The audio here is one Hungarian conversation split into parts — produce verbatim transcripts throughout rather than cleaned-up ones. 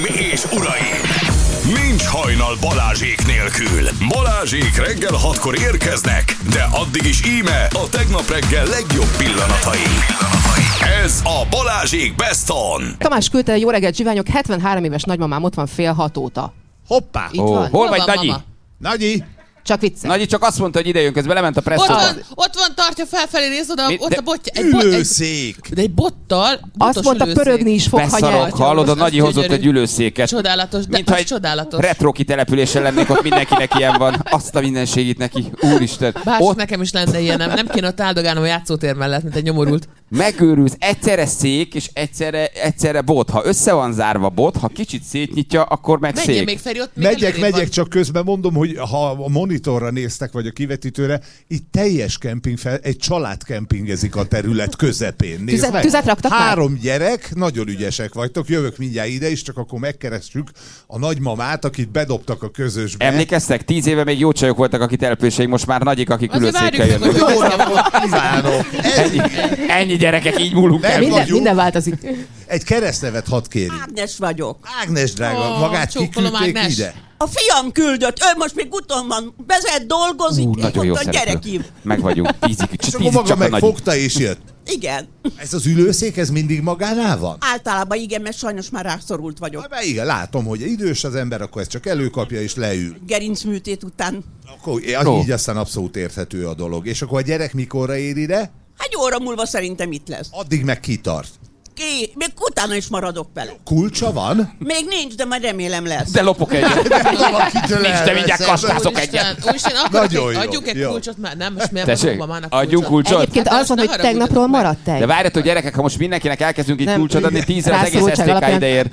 És uraim, nincs hajnal Balázsék nélkül. Balázsék reggel hatkor érkeznek, de addig is íme a tegnap reggel legjobb pillanatai. Ez a Balázsék Best On. Tamás küldte, jó reggelt, zsiványok, hetvenhárom éves nagymamám ott van fél hat óta. Hoppá! Itt van. Hol vagy, Nagyi? Nagyi! Csak vicces. Nagyi csak azt mondta, hogy ide jön, közben lement a presszóba. Ott van, ott van, tartja felfelé, nézd oda, Mi? ott De a botja. Egy bot, egy, Ülőszék! de egy bottal, Azt mondta, ülőszék. pörögni is fog, ha Beszarok, nyert. hallod, a Az Nagyi hozott gyönyörű. egy ülőszéket. Csodálatos, de Mintha az egy csodálatos. retro kitelepülésen lennék, ott mindenkinek ilyen van. Azt a mindenségét neki, úristen. Bár Ott nekem is lenne ilyen, nem, nem kéne ott áldogálnom a játszótér mellett, mint egy nyomorult. megőrülsz, egyszerre szék, és egyszerre, egyszerre bot. Ha össze van zárva bot, ha kicsit szétnyitja, akkor meg Menjél szék. még, Feri, ott még Megyek, előrébb megyek, van. csak közben mondom, hogy ha a monitorra néztek, vagy a kivetítőre, itt teljes kemping fel, egy család kempingezik a terület közepén. Nézd Tüzet- meg. tüzet raktak Három gyerek, nagyon ügyesek vagytok, jövök mindjárt ide is, csak akkor megkerestjük a nagymamát, akit bedobtak a közösbe. Emlékeztek? Tíz éve még jó csajok voltak a kitelepüléseink, most már Nagyik, akik Azért ülőszékkel várjuk meg, jönnek. hogy Jó napot kívánok! Ez Ennyi, ennyi gyerekek, így múlunk Nem el. Minden, vagyunk. minden változik. egy keresztnevet hadd kérjük. Ágnes vagyok. Ágnes drága, Ó, magát csókolom, kiküldték Ágnes. ide? A fiam küldött, ő most még úton van, vezet, dolgozik, Ú, én nagyon jó mondta, gyere szerető. ki. Meg vagyunk. Tízig, És akkor tízig maga csak a Nagyi. megfogta és jött. Igen. Ez az ülőszék, ez mindig magánál van? Általában igen, mert sajnos már rászorult vagyok. Hát, igen, látom, hogy idős az ember, akkor ezt csak előkapja és leül. Gerincműtét után. Akkor Ó. így aztán abszolút érthető a dolog. És akkor a gyerek mikorra ér ide? Hát egy óra múlva szerintem itt lesz. Addig meg kitart. Ki, még utána is maradok vele. Kulcsa van? Még nincs, de majd remélem lesz. De lopok egyet. Valakitől Nincs, de mindjárt kastázok Úristen, egyet. úristen, akarok Nagyon egy, jó, adjuk egy jó. kulcsot már, nem, most miért Tessék, megmondom mamának adjunk kulcsot? Egyébként Hát az van, most hogy ne haragudjatok tegnapról meg. maradt egy. De várjatok, gyerekek, ha most mindenkinek elkezdünk így Nem. kulcsot adni, tízre az egész Rászorultság es té ká alapján. ideér.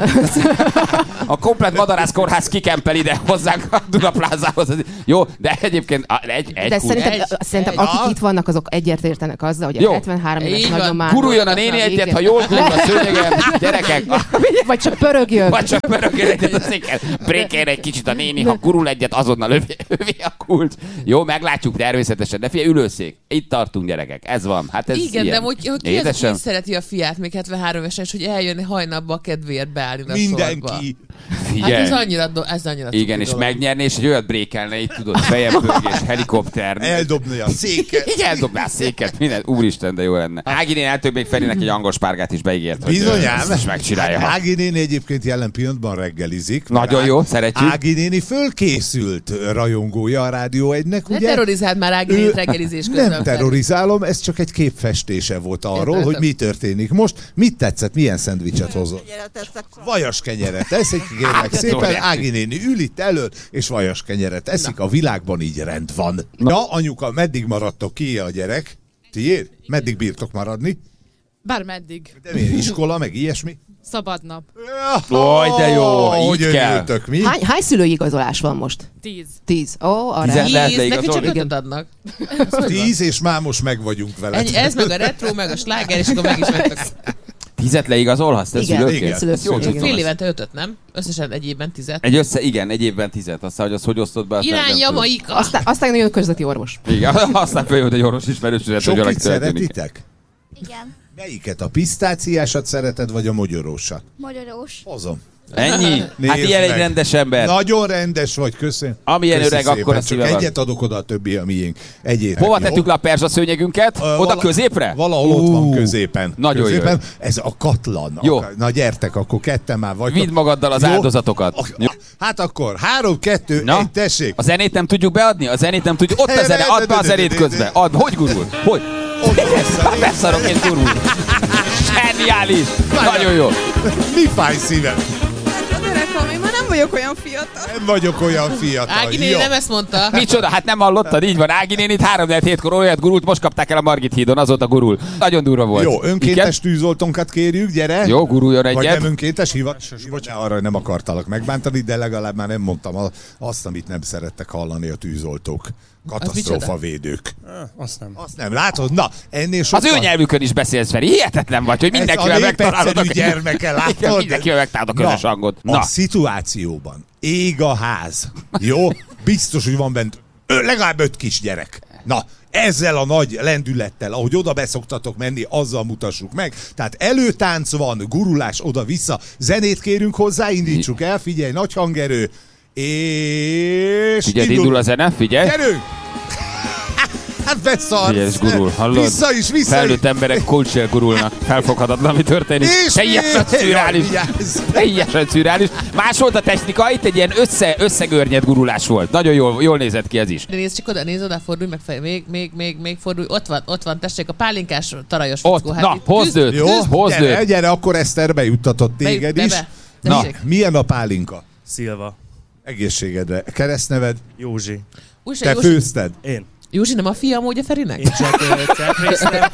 A komplet Madarász kórház kikempel ide hozzánk a Dunaplázához. Jó, de egyébként a- egy, egy De kulcs. szerintem, Egy- szerintem egy- akik itt vannak, azok egyértenek azzal, hogy Jó. a hetvenhárom éves Így van. nagymamán... Guruljon a néni egyet, ha jól gurul a szőnyegen. Gyerekek, Vagy csak pörögjön. vagy csak pörögjön egyet a széken. Brékeljen egy kicsit a néni, ha gurul egyet, azonnal övé, övé a kulcs. Jó, meglátjuk természetesen. De figyelj, ülőszék. Itt tartunk, gyerekek. Ez van. Hát ez Igen, ilyen. de hogy, hogy ki az, Édesem? aki szereti a fiát, még hetvenhárom évesen, hogy eljönni hajnalba a kedvéért beállni a sorba. Mindenki. Hát Figyelj. ez annyira, do- ez annyira Igen, cuki és dolog. megnyerni, és egy olyat brékelne, így tudod, fejempörgés, helikopter. Eldobni a széket. Így eldobná a széket, minden. Úristen, de jó lenne. Ági néni eltöbb még Ferinek egy angol spárgát is beígért, hogy Bizonyám. ezt is megcsinálja. Hát Ha. Ági néni egyébként jelen pillanatban reggelizik. Nagyon jó, szeretjük. Ági néni fölkészült rajongója a Rádió egynek, Ne ugye? terrorizáld már Ági nénit reggelizés közben. Nem terrorizálom, ez csak egy képfestése volt arról, Értem. hogy mi történik most. Mit tetszett, milyen szendvicset hozott? Gyere, teszek. Vajas kenyeret eszik, kérlek szépen, Ági néni ül itt elől, és vajas kenyeret eszik, a világban így rend van. Na, anyuka, meddig maradtok ki a gyerek? Tiéd? Meddig bírtok maradni? Bármeddig. De miért? Iskola, meg ilyesmi? Szabad nap. Oj, de jó, így Hogy kell. örültök, mi? Hány, hány szülői igazolás van most? Tíz. Tíz. Ó, arra. Tizen- lehet Tíz, neki leigazolni? csak ötöt adnak. Tíz, és már most meg vagyunk vele. Ennyi, ez meg a retro, meg a sláger, és akkor meg is vettek. Tízet leigazolhatsz, te Igen, szülőként? igen. Ezt jól Szülőként. tudtam. Fél ezt. évente ötöt, nem? Összesen egy évben tizet. Egy össze, igen, egy évben tizet. Aztán, hogy az hogy osztod be, azt nem- nem Irány tudom. Jamaika! Aztán, aztán nagyon közveti orvos. Igen, aztán följött egy orvos ismerősödet, hogy Sokit valaki történik. szeretitek? Igen, Melyiket? A pisztáciásat szereted, vagy a mogyorósat? magyarós. Hozom. Ennyi? Hát Nézd ilyen egy meg. rendes ember. Nagyon rendes vagy, köszönöm. Amilyen Köszi öreg, szépen. akkor a Csak szíve van. egyet adok oda, a többi a miénk. Egyétek, Hova jó? tettük le a perzsa szőnyegünket? Ö, Oda vala- középre? Valahol ott van Ú, középen. Nagyon középen. jó. Ez a katlan. Jó. Ak- Na gyertek, akkor ketten már vagytok. Vidd magaddal az Jó? áldozatokat. A- Jó. Hát akkor három, kettő, Na? egy, tessék. A zenét nem tudjuk beadni? A zenét nem tudjuk. Ott a zene, add be a zenét közben. Add, hogy gurul? Hogy? Oda vissza. Hát beszarok és gurul. Zseniális. Nagyon jó. Mi fáj szívem? Gyerekem, én már nem vagyok olyan fiatal. Nem vagyok olyan fiatal. Ági néni Jó. nem ezt mondta. Micsoda, hát nem hallottad? Így van. Ági nénit három hétkor olyat gurult, most kapták el a Margit hídon, azóta gurul. Nagyon durva volt. Jó, önkéntes Igen? tűzoltónkat kérjük, gyere. Jó, guruljon Vagy egyet. nem önkéntes hivatásos? Bocsánat, arra nem akartalak megbántani, de legalább már nem mondtam a- azt, amit nem szerettek hallani a tűzoltók. Katasztrófavédők. Azt nem. Azt nem látod? Na, ennél Az sokkal... ő nyelvükön is beszélsz, Feri. Hihetetlen vagy, hogy mindenkivel Ez a megtalálod a népegyszerű gyermeke, látod? Igen, mindenkivel megtalálod a közös hangot. Na, Na, a szituációban ég a ház. Jó? Biztos, hogy van bent ö, legalább öt kisgyerek. Na, ezzel a nagy lendülettel, ahogy oda beszoktatok menni, azzal mutassuk meg. Tehát előtánc van, gurulás oda-vissza, zenét kérünk hozzá, indítsuk el, figyelj, nagy hangerő, és... Figyelj, indul a zene, figyelj. Gyerünk! Hát beszarsz! Figyelj, és gurul, hallod? Vissza is, vissza Felnőtt is. emberek kulccsel gurulnak. Felfoghatatlan, mi történik. És Teljesen mi? szürreális. Jaj, vigyázz. Teljesen szürreális. Más volt a technika, itt egy ilyen össze, összegörnyed gurulás volt. Nagyon jól, jól nézett ki ez is. De nézd csak oda, nézd oda, fordulj meg fel, még, még, még, még fordulj. Ott van, ott van, tessék, a pálinkás tarajos Ott, fickó. na, itt hozd küzd- őt, Jó, hozd gyere, őt. gyere, akkor Eszter bejuttatott téged Be- is. be- Na, tessék. milyen a pálinka? Szilva. Egészségedre. Keresztneved? Józsi. Újsa, Te Józsi, főzted? Én. Józsi nem a fia amúgy a Ferinek? Én csak ö, cefrésztem,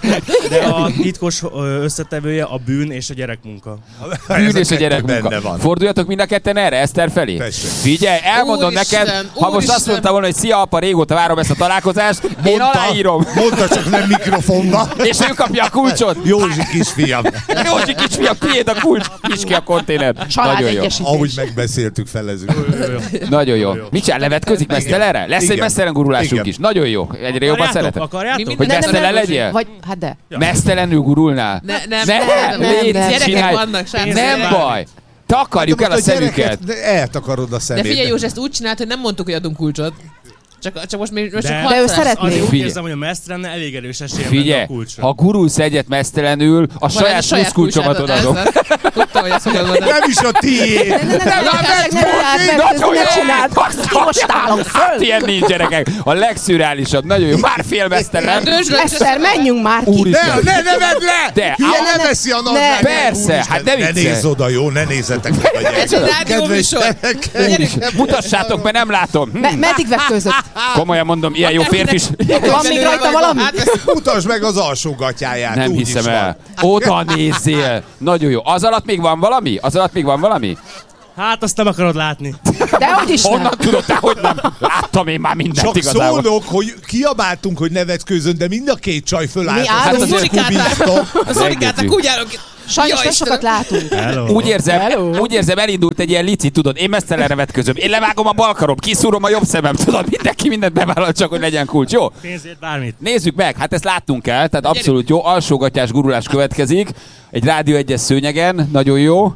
de a titkos ö, összetevője a bűn és a gyerekmunka. Bűn Ez és a kettő gyerek benne munka. van. Forduljatok mind a ketten erre, Eszter felé. Tessék. Figyelj, elmondom Úristen, neked, ha most úristen. azt mondta volna, hogy szia apa, régóta várom ezt a találkozást, én aláírom. Mondta, csak nem mikrofonba. És ő kapja a kulcsot. Józsi kisfiam. Józsi kisfiam, tiéd a kulcs, nyisd ki a konténert. Család Nagyon jó. egyesítés. Ahogy megbeszéltük, felezünk. Nagyon jó. Jó, jó. Mit csinál, levetközik mesztelenre? Lesz egy Igen. mesztelen gurulásunk Igen. is. Nagyon jó. Egyre jobban Akarjátok? szeretem. Akarjátok? Mi- Hogy Nem, nem, mesztelen nem, legyél? Vagy, hát de. Mesztelenül gurulnál? Ne, nem, Ne, nem, nem, légy, nem, gyerekek csinálj. vannak, srácok. Nem Bármi. baj. Takarjuk el a Most szemüket. gyereket eltakarod a De szemét. figyelj, Józsi, ezt úgy csinált, hogy nem mondtuk, hogy adunk kulcsot. Csak, csak most még most csak De- hat De ő száz. szeretné. Azért úgy Figyelj. érzem, hogy a mesztelenne elég erős esélye lenne Figyelj, a kulcsra. ha gurulsz egyet mesztelenül, a saját plusz kulcsomat odaadom. Tudtam, hogy ezt fogod mondani. Nem is a tiéd. Ne, ne, ne, ne, ne, Nagyon ne jó! csináld! Most állom föl! Hát ilyen nincs, gyerekek. A legszürreálisabb. Nagyon jó. Már fél mesztelen. Döntsd meg, Eszter, menjünk már ki! Úristen. Ne, ne, ne vedd le! De, Hülye, ne, ne ne, veszi a ne. nadrág. Persze, hát ne Ne viccelj. nézz oda, jó? Ne nézzetek oda, Ez gyerekek. egy rádióműsor. Kedves- Mutassátok, mert nem látom. Hm. Me- meddig vetközött? Komolyan mondom, ilyen jó férfi is. Van még rajta valami? Mutasd meg az alsó gatyáját. Nem úgy hiszem is el. van. Oda nézzél. Nagyon jó. Az alatt még van valami? Az alatt még van valami? Hát azt nem akarod látni. De hogy is nem? Honnan tudod te, hogy nem? Láttam én már mindent Csak igazából. szólok, hogy kiabáltunk, hogy nevetkőzön, de mind a két csaj fölállt. Mi állunk? Hát azért kubiztok. A szorikáták úgy állok. Sajnos Jaj, nem sokat látunk. Hello. Úgy érzem, Hello. úgy érzem, elindult egy ilyen lici, tudod, én mesztelenre vetközöm, én levágom a bal karom, kiszúrom a jobb szemem, tudod, mindenki mindent bevállal, csak hogy legyen kulcs, jó? Pénzért bármit. Nézzük meg, hát ezt láttunk el, tehát abszolút jó, alsógatyás gurulás következik, egy rádió egyes szőnyegen, nagyon jó.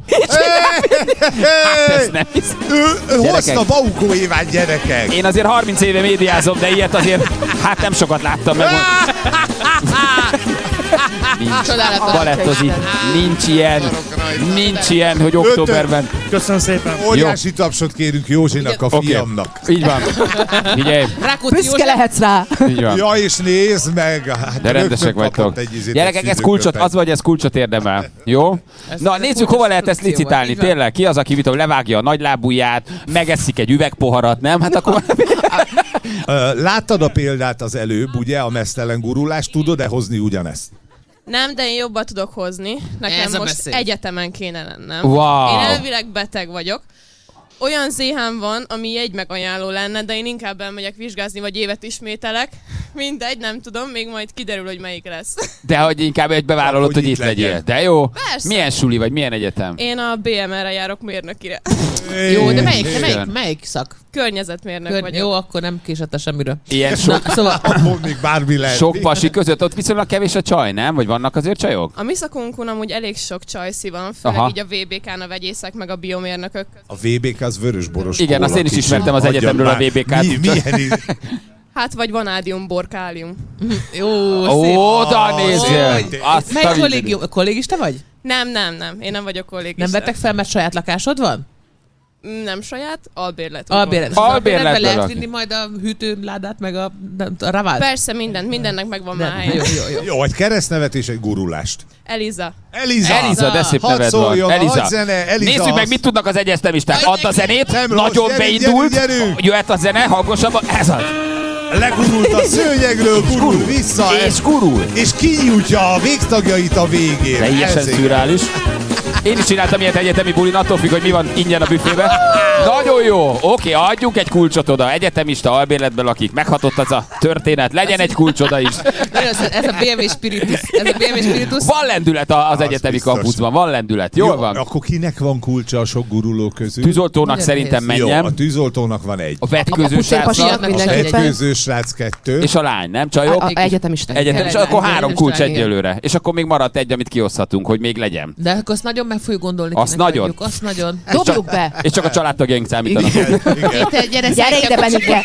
Hát ezt nem hiszem. Ő, ő Gyerekek. hozta Baukó Éván, gyerekek. Én azért harminc éve médiázom, de ilyet azért, hát nem sokat láttam meg. Nincs. Csodálatos. Balettozik. Nincs ilyen, nincs ilyen, hogy októberben. Köszönöm szépen. Óriási tapsot kérünk Józsinak, a Oké. fiamnak. Így van. Figyelj, Rákóczi Büszke József. lehetsz rá. így van. Ja, és nézd meg. Hát De rendesek rögtön vagytok. kapott egy izét, Gyerekek, egy ez kulcsot, szűzőköpet. az vagy ez kulcsot érdemel. Jó? Na, ez nézzük, kulcsos hova lehet ezt produkció licitálni. volt, így van. Tényleg, ki az, aki mit tudom, levágja a nagylábúját, megeszik egy üvegpoharat, nem? Hát akkor... Ö, Láttad a példát az előbb, ugye, a mesztelen gurulást, tudod-e hozni ugyanezt? Nem, de én jobban tudok hozni. Nekem Ez a most beszéd. egyetemen kéne lennem. Wow. Én elvileg beteg vagyok. Olyan zéhám van, ami egy megajánló lenne, de én inkább elmegyek vizsgázni, vagy évet ismételek. Mindegy, nem tudom, még majd kiderül, hogy melyik lesz. De hogy inkább egy bevállalod, Hogy hogy itt itt legyél. legyen. De jó. Persze. Milyen suli vagy, milyen egyetem? Én a bé em er-re járok mérnökire. Jó, de melyik, de Isten. melyik, melyik szak? Környezetmérnök Kör, vagyok. jó, akkor nem késett semmiről. Ilyen sok, Na, szóval, Abból még bármi lehet. sok pasi között, ott viszonylag kevés a csaj, nem? Vagy vannak azért csajok? A mi szakunkon amúgy elég sok csajszi van, főleg Aha. így a vé bé kán, a vegyészek, meg a biomérnökök között. A vé bé ká az vörösboros Igen, kóla, azt én is kicsit. ismertem az Hagyjad egyetemről a már. vé bé ká-t. Mi, milyen iz... Hát vagy vanádium, borkálium. jó, szép. Oda nézzél! szép. Azt Melyik a kollégium? Kollégista vagy? Nem, nem, nem. Én nem vagyok kollégista. Nem vettek fel, mert saját lakásod van? Nem saját, albérlet. Albérlet. Albérletből Albérletben lehet lakni. vinni majd a hűtőládát, meg a, nem, a ravát? Persze, mindent, mindennek megvan már Nem, helye. jó, jó, jó. Jó, egy keresztnevet és egy gurulást. Eliza. Eliza! Eliza, de szép Hadd neved van. szóljon, Eliza. hadd zene, Eliza. Nézzük meg, mit tudnak az egyesztemisták. Add a zenét, Nem rossz, nagyon gyerünk, beindult, gyerünk, gyerünk. jöhet a zene, hangosabban, ez az. Legurult a szőnyegről, gurul vissza. És gurul. És kinyújtja a végtagjait a végén. Teljesen Ez igen. szürreális. Én is csináltam ilyet egyetemi bulin, attól függ, hogy mi van ingyen a büfébe. Nagyon jó. Oké, adjunk egy kulcsot oda. Egyetemista albérletben lakik. Meghatott az a történet. Legyen egy kulcs oda is. Ez a bé em vé Spiritus. Ez a bé em vé Spiritus. Van lendület az, az egyetemi biztos. kampuszban. Van lendület. Jól Jó, van. akkor kinek van kulcsa a sok guruló közül? Tűzoltónak Nagyon szerintem nehéz. Jó, menjem. a tűzoltónak van egy. A vetkőző A puszérpasinak srácnak. A mindenképpen. vetkőző srác kettő. És a lány, nem A, csajok? a egyetemista. Egyetem, és Tényleg, akkor lány, három nem kulcs is lány, egyelőre. És akkor még maradt egy, amit kioszthatunk, hogy még legyen. De akkor azt nagyon meg fogjuk gondolni. Azt kinek nagyon. adjuk, Azt nagyon. Dobjuk be. És csak a családtagjaink számítanak. Te, gyere, Gyere ide, Benike.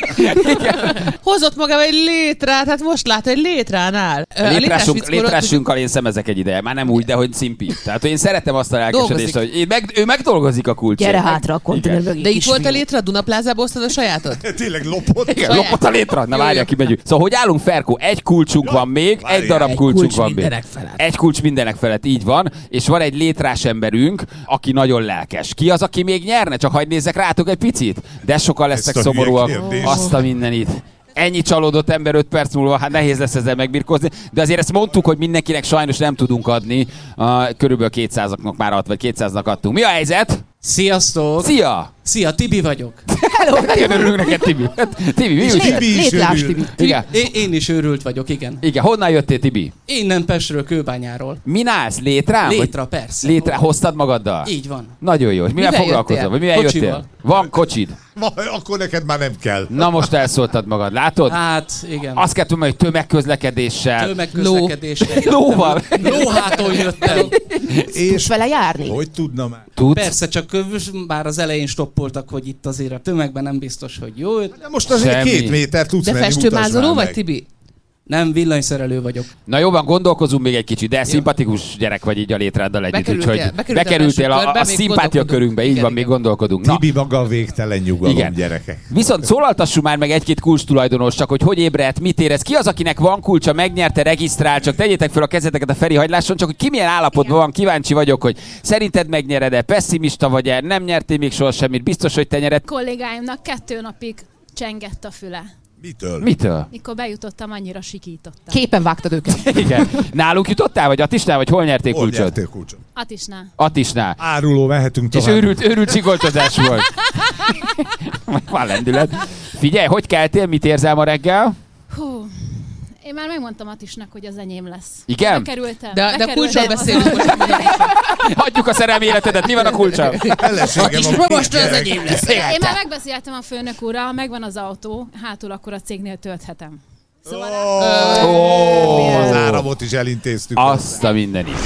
Hozott magával egy létrát, hát most lát, egy létránál. Ö, a létrás Létrásunk, fickóról létrásunkkal én szemezek egy ideje. Már nem úgy, de hogy szimpi. Tehát hogy én szeretem azt a lelkesedést, Dolgozik. hogy én meg, ő megdolgozik a kulcsért. Gyere hátra a konténer mögé. De itt kis volt a fiú. létre, a Dunaplázába osztad a sajátod? Tényleg lopott. Igen, Saját. lopott a létre. Na Jó, várjál, jó. kimegyünk. Szóval, hogy állunk, Ferkó? Egy kulcsunk van még, várjál. egy darab Egy kulcsunk kulcs van még. mindenek felett. Egy kulcs mindenek felett, így van. És van egy létrás emberünk, aki nagyon lelkes. Ki az, aki még nyerne? Csak hagyd nézzek rátok egy picit. De sokan lesznek Ezt a hülye szomorúak. kérdés. Azt a mindenit. Ennyi csalódott ember öt perc múlva, hát nehéz lesz ezzel megbirkózni, de azért ezt mondtuk, hogy mindenkinek sajnos nem tudunk adni. Uh, körülbelül kétszázaknak már ad, vagy kétszáznak adtunk. Mi a helyzet? Sziasztok! Szia! Szia, Tibi vagyok. Nagyon örülünk neked, Tibi. Tibi, mi úgy? Tibi is Létlás, örül. Tibi. Igen. Én, én is őrült vagyok, igen. Igen, honnan jöttél, Tibi? Innen Pestről, Kőbányáról. Min állsz? Létrán? Vagy- Létra, persze. Létre, hoztad magaddal? Így van. Nagyon jó. És mivel Mivel foglalkozol? jöttél? Vagy mivel Kocsival. jöttél? Van kocsid. Ma, akkor neked már nem kell. Na most elszóltad magad, látod? Hát, igen. Azt kell tudni, hogy tömegközlekedéssel. Tömegközlekedésre. Lóval. Lóháton jöttem. Tudsz vele járni? Hogy tudna már? Tudsz? Persze, csak ö, bár az elején stoppoltak, hogy itt azért a tömegben nem biztos, hogy jó. De most azért Semmi. két méter tudsz De menni, mutasd festőmázoló már vagy, meg. Tibi? Nem, villanyszerelő vagyok. Na jó van, gondolkozunk még egy kicsit, de szimpatikus gyerek vagy így a létráddal együtt, Bekerültél- úgyhogy bekerültél bekerültél a a, körbe, a még szimpátia gondolkodunk. körünkbe, így Igen, van, igen. még gondolkodunk. Na, Tibi maga a végtelen nyugalom, Igen. gyerekek. viszont szólaltassuk már meg egy-két kulcs tulajdonos, csak hogy hogy ébredt, mit érez, ki az, akinek van kulcsa, megnyerte, regisztrál, csak tegyétek fel a kezeteket a Feri hagyláson, csak hogy ki milyen állapotban van, kíváncsi vagyok, hogy szerinted megnyered-e, pessimista vagy-e, nem nyertél még soha semmit, biztos, hogy te nyered. Kollégáimnak kettő napig csengett a füle. Mitől? Mitől? Mikor bejutottam, annyira sikítottam. Képen vágtad őket. Igen. Nálunk jutottál, vagy Attisnál, vagy hol nyerték Hol kulcsot? nyertél kulcsot? Atisnál. Attisnál. Áruló, mehetünk És tovább. őrült, őrült csigoltozás volt. Van lendület. Figyelj, hogy keltél, mit érzel ma reggel? Hú, én már megmondtam Atisnak, hogy az enyém lesz. Igen? Bekerültem. De, de bekerültem kulcsról az- beszélünk most. Hagyjuk a szerelmi életedet, mi van a kulccsal? Feleségem Is a most két az gyerek. enyém lesz. Én már megbeszéltem a főnök úrral, megvan az autó, hátul akkor a cégnél tölthetem. Szóval Ó, az áramot is elintéztük. Azt a mindenit.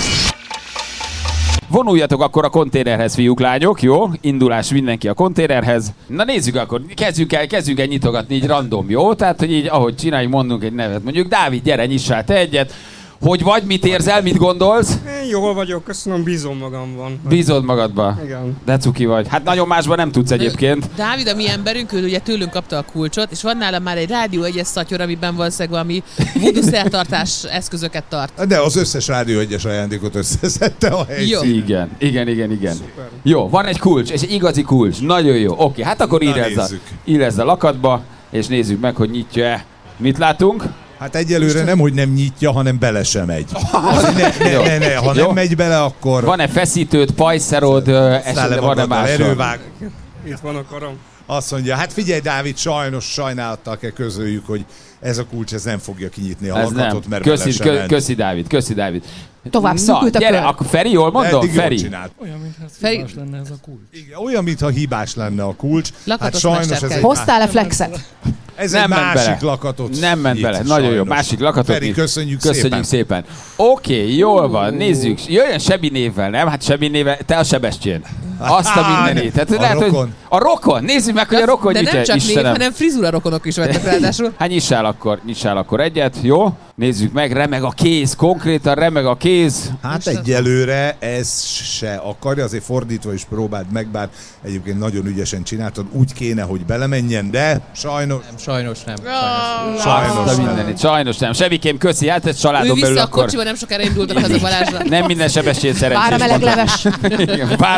Vonuljatok akkor a konténerhez, fiúk, lányok, jó? Indulás mindenki a konténerhez. Na nézzük akkor, kezdjünk el, kezdjünk el nyitogatni így random, jó? Tehát, hogy így, ahogy csináljuk, mondunk egy nevet. Mondjuk, Dávid, gyere, nyissál te egyet. Hogy vagy, mit érzel, mit gondolsz? Én jól vagyok, köszönöm, bízom magamban. Bízod magadba. Igen. De cuki vagy. Hát nagyon másban nem tudsz egyébként. Dávid, a mi emberünk, ő ugye tőlünk kapta a kulcsot, és van nála már egy rádió egyes szatyor, amiben valószínűleg valami voodoo szertartás eszközöket tart. De az összes rádió egyes ajándékot összeszedte a helyszín. Jó. Igen, igen, igen, igen. Jó, van egy kulcs, és egy igazi kulcs. Nagyon jó. Oké, hát akkor Na, írezz a, nézzük. írezz a lakatba, és nézzük meg, hogy nyitja-e. Mit látunk? Hát egyelőre nem, hogy nem nyitja, hanem bele sem megy. Az ne, ne, ne, ne, ha Jó. nem megy bele, akkor Van-e feszítőd, pajszerod, ö, esetleg van-e magaddal, más? erővág. Itt van a karom. Azt mondja, hát figyelj Dávid, sajnos sajnálattal kell közöljük, hogy ez a kulcs ez nem fogja kinyitni a Ez nem. lakatot, mert bele Köszi, sem kö, ment. köszi, Dávid, köszi, Dávid. Tovább Na, szűkült a gyere, kör. akkor Feri, jól mondom? Eddig jól Feri. csinált. Olyan, mintha Feri- szívás lenne ez a kulcs. Igen, olyan, mintha hibás lenne a kulcs. Hát Lakatos sajnos ez mesterkei. egy, Hoztál-e flexet? ez Nem egy ment másik bele. lakatot. Nem ment nyit, bele, nagyon jó, sajnos. másik lakatot. Feri, nyit. köszönjük, Köszönjük szépen. Oké, okay, jól van, nézzük. Jöjjön Sebi névvel, nem? Hát Sebi névvel, te a Sebestyén. Azt a mindenit. Tehát, A lehet, hogy rokon. a rokon. Nézzük meg, hogy a rokon De nyitja. nem csak név, Istenem. hanem frizura rokonok is vettek ráadásul. Hát nyissál akkor, nyissál akkor egyet, jó? Nézzük meg, remeg a kéz, konkrétan remeg a kéz. Hát egyelőre ez se akarja, azért fordítva is próbáld meg, bár egyébként nagyon ügyesen csináltad, úgy kéne, hogy belemenjen, de sajnos, Nem, sajnos nem. sajnos Azt a nem. mindenit, sajnos nem. Sebikém, köszi, hát ez Ő családon belül vissza a akkor kocsiba, nem sokára indultak haza Balázsra. nem minden Sebestyén szerencsés. Vár a meleg mondta. leves. Igen, vár a meleg leves.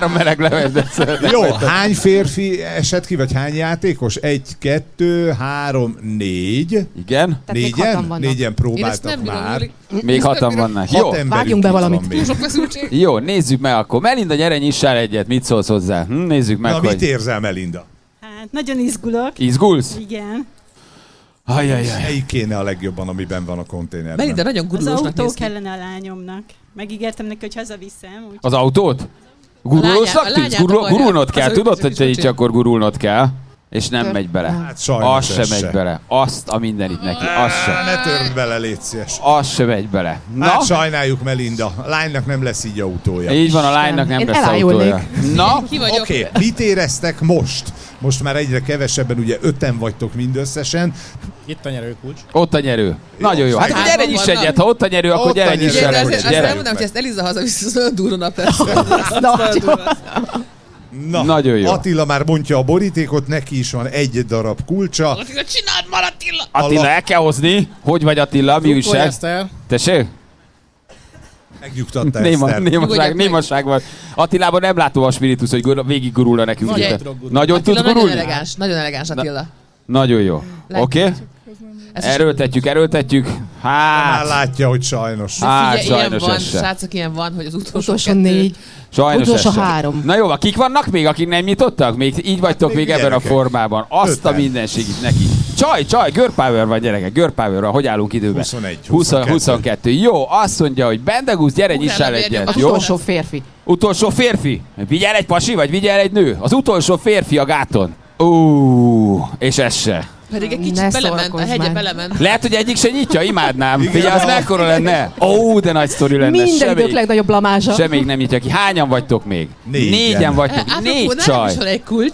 Jó, hány férfi esett ki, vagy hány játékos? Egy, kettő, három, négy. Igen. Négyen? Négyen próbáltak már. Még hatan vannak. Jó, vágjunk be valamit. Jó, nézzük meg akkor. Melinda, gyere, nyissál egyet. Mit szólsz hozzá? Hm, nézzük meg, Na, hogy... mit érzel, Melinda? Hát, nagyon izgulok. Izgulsz? Igen. Ajajaj. Melyik kéne a legjobban, amiben van a konténerben? Melinda nagyon gurulósnak Az autó néz ki. kellene a lányomnak. Megígértem neki, hogy hazaviszem. Úgy... Az autót? Gurulósnak tűnsz? Gurul, gurulnod kell. Tudod, hogy te így akkor gurulnod kell. És nem megy bele. Hát sajnos az sem megy se. bele. Azt a mindenit neki. Az sem. Ne törd bele, légy szíves. Az sem megy bele. Na? Hát sajnáljuk, Melinda. A lánynak nem lesz így autója. Így van, a lánynak nem Én lesz elájulnék. autója. Na? Ki vagyok? Oké, okay. Mit éreztek most? Most már egyre kevesebben, ugye öten vagytok mindösszesen. Itt a nyerőkulcs. Ott a nyerő. Nagyon jó. Hát Hárman gyere nyiss vannak. egyet, ha ott a nyerő, akkor Ott gyere a nyiss nyerő. el Azért, egyet. azért Gyere. elmondom, hogy ezt Eliza hazavisz, az olyan durva nap lesz. Na, Nagyon jó. Attila már bontja a borítékot, neki is van egy darab kulcsa. Attila, csináld már, Attila! Attila, el kell hozni. Hogy vagy Attila? Mi újság? ezt el. Tessék? Megnyugtatta Néma, Eszter. némaság, Nyugodjak meg. némaság van. Attilában nem látom a spiritus, hogy gur- végig gurulna nekünk. Nagyon itt. tudok gurulni. Nagyon tud Attila nagyon gurulni? elegáns, nagyon elegáns Attila. Nagyon jó. Oké? Okay? Ez is- Erőltetjük, erőltetjük. Már Hát, látja, hogy sajnos. hát Figyelj, ilyen sajnos van, ez se. srácok, ilyen van, hogy az utolsó, Utolsó kettő... négy. Sajnos Utolsó ez se. három. Na jó, kik vannak még, akik nem nyitottak? Még így vagytok még még ebben a gyerekek. formában. Azt a Öten. mindenségit neki. Csaj, csaj, girl power van gyerekek, girl power van. Hogy állunk időben? huszonegy, húsz, huszonkettő. huszonkettő. Jó, azt mondja, hogy Bendegusz, gyere, Utána nyissál vérnyom. egyet. Az Jó? utolsó férfi. Utolsó férfi. Vigyel egy pasi, vagy vigyel egy nő? Az utolsó férfi a gáton. Ú, és ez se. Pedig egy Ne kicsit belement, a szórakozz hegye már. belement. Lehet, hogy egyik se nyitja, imádnám. Igen. Figyelj, az mekkora lenne? Ó, de nagy sztori lenne. Minden Se idők még, legnagyobb blamázsa. se még nem nyitja ki. Hányan vagytok még? Négyen. Négyen vagytok. Apropó, Négy nálam csaj. is van egy kulcs.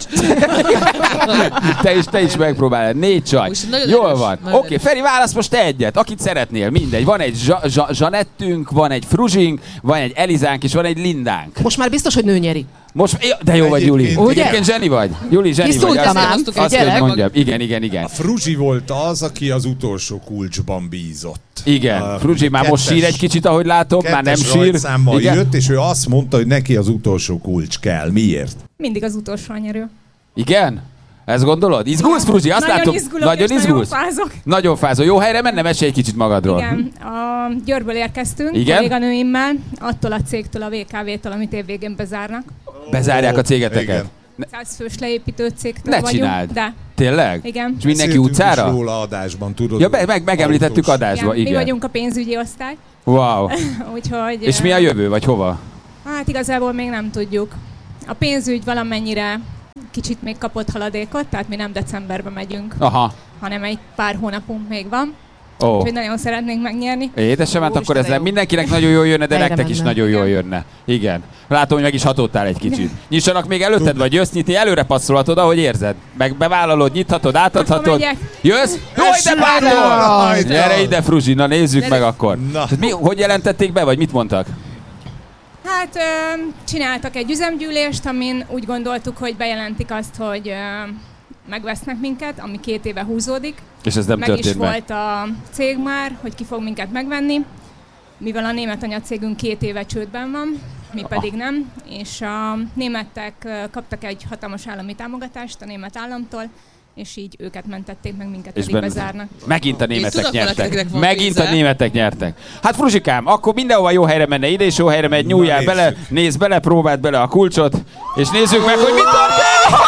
Te is, te is megpróbálod. Négy csaj. Most nagyon Jól erős, van. nagyon Oké, okay, Feri, válasz most te egyet. Akit szeretnél, mindegy. Van egy zsa- zsa- Zsanettünk, van egy Fruzsink, van egy Elizánk, és van egy Lindánk. Most már biztos, hogy nő nyeri. Most, de jó vagy, Juli. Egyébként- Ugye? Egyébként zseni vagy. Juli, zseni vagy. Kiszúrtam Azt- ám, azt- Azt kell, gyerek. hogy mondjam. Igen, igen, igen. A Fruzsi volt az, aki az utolsó kulcsban bízott. Igen, A Fruzsi már most sír egy kicsit, ahogy látom, már nem kettes sír. rajtszámmal Igen? jött, és ő azt mondta, hogy neki az utolsó kulcs kell. Miért? Mindig az utolsó a nyerő. Igen? Ezt gondolod? Izgulsz, Fruzsi? Azt nagyon látom. izgulok, Nagyon és izgulsz? nagyon fázok. Nagyon fázol. Jó helyre menne? Mesélj egy kicsit magadról. Igen, a Győrből érkeztünk, Igen? kolléganőimmel, attól a cégtől, a vé ká vé-től, amit évvégén bezárnak. Bezárják a cégeteket. Igen. száz fős leépítő cégtől Ne vagyunk. csináld. De, Tényleg? igen. És mindenki Beszéltünk utcára? is róla adásban, tudod? Ja, meg, meg, megemlítettük autós. adásba, igen. Mi igen. vagyunk a pénzügyi osztály. Wow. Úgyhogy... És mi a jövő, vagy hova? Hát igazából még nem tudjuk. A pénzügy valamennyire kicsit még kapott haladékot, tehát mi nem decemberben megyünk, Aha. hanem egy pár hónapunk még van. Ó. Úgyhogy nagyon szeretnénk megnyerni. Édesem, hát Ó, akkor Isten, ez de nem jó. mindenkinek nagyon jól jönne, de Helyre nektek is menne. nagyon jól jönne. Igen. Látom, hogy meg is hatottál egy kicsit. Nyissanak még előtted, vagy jössz nyitni, előre passzolhatod, ahogy érzed. Meg bevállalod, nyithatod, átadhatod. Akkor megyek. Jössz? Jó, ide bátor! Jaj, Gyere ide, Fruzsi, na nézzük meg akkor. Na. Tehát mi, hogy jelentették be, vagy mit mondtak? Hát ö, csináltak egy üzemgyűlést, amin úgy gondoltuk, hogy bejelentik azt, hogy ö, megvesznek minket, ami két éve húzódik. És ez nem meg történt is meg. volt a cég már, hogy ki fog minket megvenni, mivel a német anyacégünk két éve csődben van, mi pedig nem, és a németek ö, kaptak egy hatalmas állami támogatást a német államtól, és így őket mentették meg, minket És pedig benne- bezárnak. Megint a németek tudok nyertek. valakinek van Megint a pénze. németek nyertek. Hát Fruzsikám, akkor mindenhova jó helyre menne, ide is jó helyre megy, nyúljál Na, bele, nézzük. nézd bele, próbáld bele a kulcsot, és nézzük meg, hogy mit történik!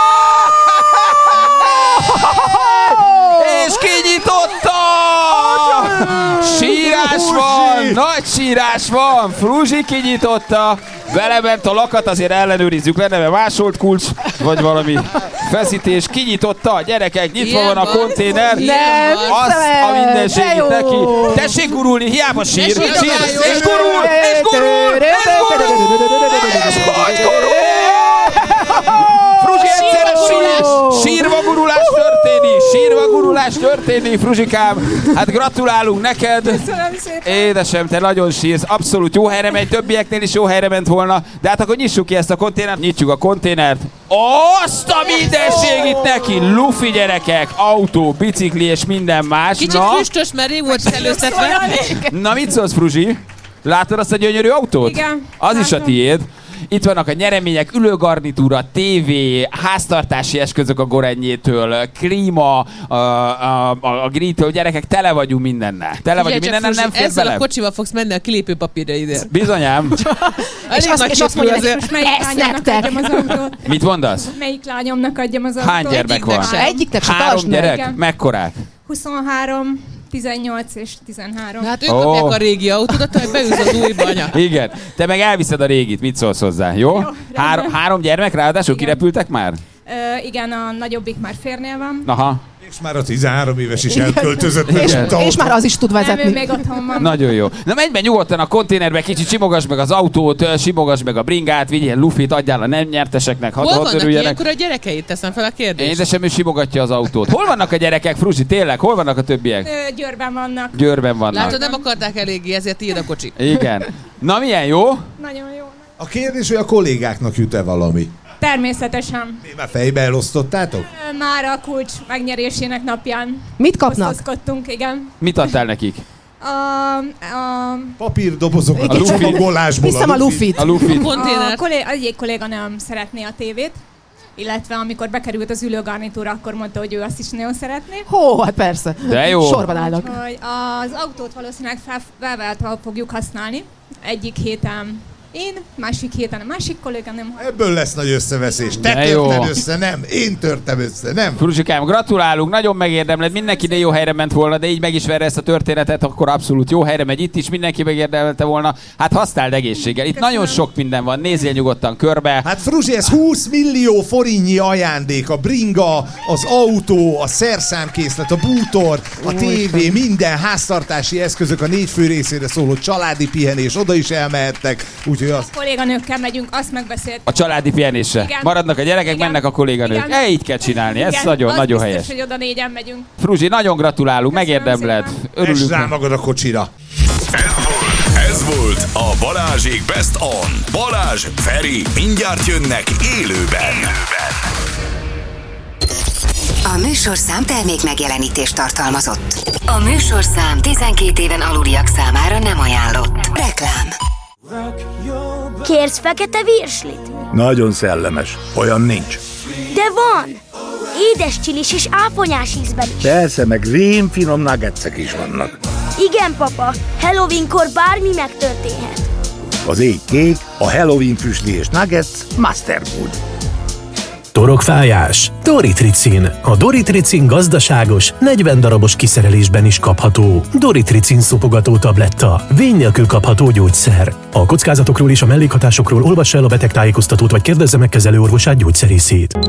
És kinyitotta! Sírás van, nagy sírás van, Fruzsi kinyitotta, belement a lakat, azért ellenőrizzük le, neve másolt kulcs, vagy valami feszítés, kinyitotta, gyerekek, nyitva Ilyen van a van. konténer, Ilyen van. azt a de mindenségit jó. neki. Tessék gurulni, hiába sír, sír, sír, és gurul, és gurul, és gurul, és hogy gurul! Fruzsi egyszerre sír, sírva gurulás történik, sírva gurulás történik, Fruzsikám. Hát gratulálunk neked. Köszönöm szépen! Édesem, te nagyon sírsz, abszolút jó helyre megy, többieknél is jó helyre ment volna, de hát akkor nyissuk ki ezt a konténert, nyitjuk a konténert. Azt a mindenségit neki, lufi gyerekek, autó, bicikli és minden más. Kicsit Na, füstös, mert rég volt előztetve. na mit szólsz, Fruzsi? Látod azt a gyönyörű autót? Igen, Az is a látom. tiéd. Itt vannak a nyeremények, ülőgarnitúra, tévé, háztartási eszközök a Gorennyétől, klíma, a, a, a, a grítől, gyerekek, tele vagyunk mindennel. Tele vagyunk mindennel, nem fér ezzel bele. a kocsival fogsz menni a kilépőpapírra ide. Bizonyám. És azt, és azt mondja, hogy most melyik lányomnak adjam az autót? Mit mondasz? Melyik lányomnak adjam az autót? Hány gyermek van? Egyiknek se Három tartsd meg. gyerek? Mekkorák? huszonhárom, tizennyolc és tizenhárom. Hát ők kapják Ó. a régi autódat, hogy beülsz az újba, anya. Igen. Te meg elviszed a régit. Mit szólsz hozzá, jó? Jó, Három, három gyermek ráadásul Igen. kirepültek már? Ö, igen, a nagyobbik már férnél van. Aha. És már a tizenhárom éves is elköltözött. És, megint a és autó. már az is tud Nem, ő vezetni. még otthon van. Nagyon jó. Na menj be nyugodtan a konténerbe, kicsit simogass meg az autót, simogass meg a bringát, vigyél lufit, adjál a nem nyerteseknek, hadd Hol hadd vannak örüljenek. ilyenkor a gyerekeit? Teszem fel a kérdést. Édesem, ő simogatja az autót. Hol vannak a gyerekek, Fruzsi, tényleg? Hol vannak a többiek? Ö, Győrben vannak. Győrben vannak. Látod, nem akarták eléggé, ezért ír a kocsi. Igen. Na milyen jó? Nagyon jó. A kérdés, hogy a kollégáknak jut-e valami? Természetesen. Mi már fejbe elosztottátok? Ö, Már a kulcs megnyerésének napján Mit kapnak? osztozkodtunk, igen. Mit adtál nekik? A, a, Papírdobozokat A a lufit. csomagolásból. Viszem a lufit. A lufit. a Konténer. kollé, egyik kolléganőm szeretné a tévét, illetve amikor bekerült az ülőgarnitúra, akkor mondta, hogy ő azt is nagyon szeretné. Hó, hát persze. De jó. Sorban állnak. Hogy az autót valószínűleg fel- felváltva fogjuk használni. Egyik héten én, másik héten a másik kolléganőm. Ebből lesz nagy összeveszés. Te De jó. törted össze, nem. Én törtem össze, nem. Fruzsikám, gratulálunk, nagyon megérdemled, mindenki de jó helyre ment volna, de így meg is verre ezt a történetet, akkor abszolút jó helyre megy itt is, mindenki megérdemelte volna. Hát használd egészséggel, itt Köszönöm. nagyon sok minden van, nézzél nyugodtan körbe. Hát Fruzsi, ez húsz millió forintnyi ajándék. A bringa, az autó, a szerszámkészlet, a bútor, a tévé, minden háztartási eszközök, a négy fő részére szóló családi pihenés, oda is elmehettek. Úgyhogy az... Kolléganőkkel megyünk, azt megbeszélt. A családi pihenésre. Igen. Maradnak a gyerekek, Igen. mennek a kolléganők. Igen. E, így kell csinálni, ez Igen, nagyon, az nagyon biztos, helyes. hogy oda négyen megyünk. Fruzsi, nagyon gratulálunk, Köszönöm megérdemled. szépen. És Örülünk. rá magad a kocsira. Ez volt a Balázsék Best On. Balázs, Feri, mindjárt jönnek élőben. A műsorszám termék megjelenítést tartalmazott. A műsorszám tizenkét éven aluliak számára nem ajánlott. Reklám. Kérsz fekete virslit? Nagyon szellemes. Olyan nincs. De van! Édes csilis és áfonyás ízben is. Persze, meg rémfinom nuggetsek is vannak. Igen, papa, Halloweenkor bármi megtörténhet. Az ég kék, a Halloween füstli és nuggets Master Food. Torokfájás. Doritricin. A Doritricin gazdaságos, negyven darabos kiszerelésben is kapható. Doritricin szopogató tabletta. Vény nélkül kapható gyógyszer. A kockázatokról és a mellékhatásokról olvassa el a betegtájékoztatót vagy kérdezze meg kezelőorvosát, gyógyszerészét.